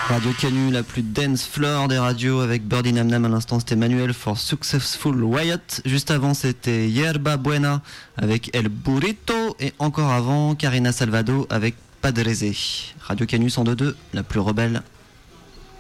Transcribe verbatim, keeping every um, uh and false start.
Radio Canu, la plus dance floor des radios avec Birdie Nam Nam. À l'instant, c'était Manuel for Successful Wyatt. Juste avant, c'était Yerba Buena avec El Burrito. Et encore avant, Karina Salvado avec Padrese. Radio Canu cent deux point deux, la plus rebelle